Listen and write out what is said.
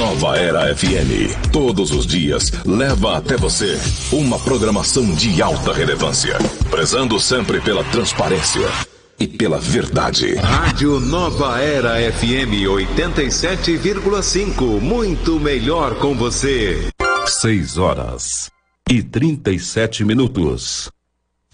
Nova Era FM, todos os dias, leva até você uma programação de alta relevância, prezando sempre pela transparência e pela verdade. Rádio Nova Era FM 87,5, muito melhor com você. 6 horas e 37 minutos.